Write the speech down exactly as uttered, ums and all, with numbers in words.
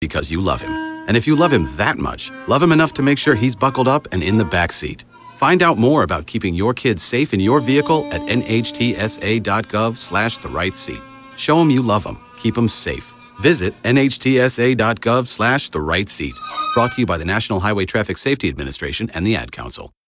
because you love him. And if you love him that much, love him enough to make sure he's buckled up and in the back seat. Find out more about keeping your kids safe in your vehicle at nhtsa.gov slash the right seat. Show him you love him. Keep him safe. Visit nhtsa.gov slash the right seat. Brought to you by the National Highway Traffic Safety Administration and the Ad Council.